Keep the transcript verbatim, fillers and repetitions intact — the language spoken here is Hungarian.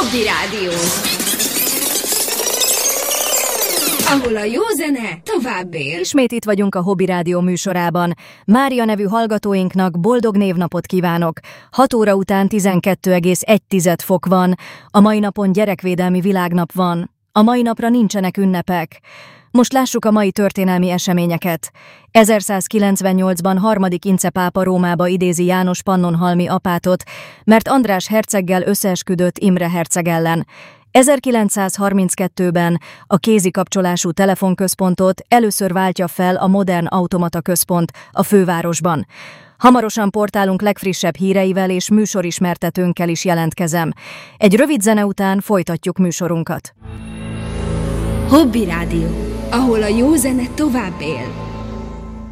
Hobby Rádió, ahol a jó zene tovább él. Ismét itt vagyunk a Hobby Rádió műsorában. Mária nevű hallgatóinknak boldog névnapot kívánok. hat óra után tizenkettő egész egy fok van. A mai napon gyerekvédelmi világnap van. A mai napra nincsenek ünnepek. Most lássuk a mai történelmi eseményeket. ezerszázkilencvennyolcban harmadik Ince pápa Rómába idézi János Pannonhalmi apátot, mert András herceggel összeesküdött Imre herceg ellen. ezerkilencszázharminckettőben a kézikapcsolású telefonközpontot először váltja fel a modern automata központ a fővárosban. Hamarosan portálunk legfrissebb híreivel és műsorismertetőnkkel is jelentkezem. Egy rövid zene után folytatjuk műsorunkat. Hobby Rádió, ahol a jó zene tovább él.